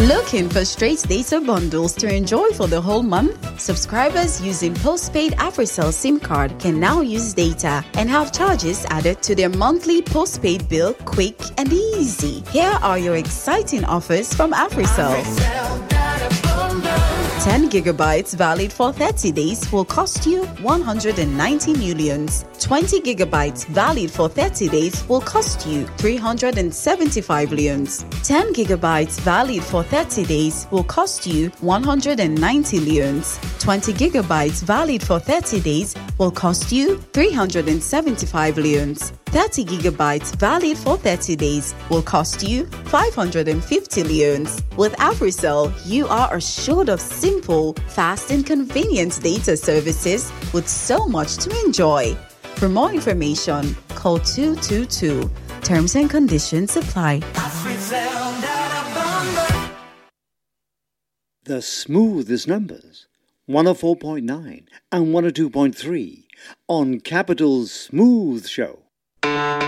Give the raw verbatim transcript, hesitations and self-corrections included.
Looking for straight data bundles to enjoy for the whole month? Subscribers using postpaid AfriCell SIM card can now use data and have charges added to their monthly postpaid bill quick and easy. Here are your exciting offers from AfriCell. ten gigabytes valid for thirty days will cost you one hundred ninety millions. twenty gigabytes valid for thirty days will cost you three hundred seventy-five millions. ten gigabytes valid for thirty days will cost you one hundred ninety millions. twenty gigabytes valid for thirty days will cost you three hundred seventy-five millions. thirty gigabytes valid for thirty days will cost you five hundred fifty millions. With AfriCell, you are assured of simple, fast and convenient data services with so much to enjoy. For more information, call two two two. Terms and conditions apply. The smoothest numbers, one oh four point nine and one oh two point three on Capital's Smooth Show.